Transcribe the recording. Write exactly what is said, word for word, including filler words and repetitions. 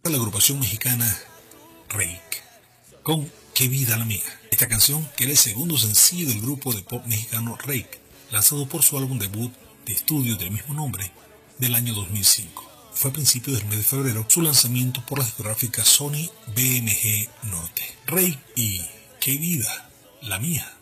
la agrupación mexicana Reik con Qué vida la mía. Esta canción, que era el segundo sencillo del grupo de pop mexicano Reik, lanzado por su álbum debut de estudio del mismo nombre del año dos mil cinco. Fue a principios del mes de febrero su lanzamiento por la discográfica Sony B M G Norte. Reik y Qué vida la mía.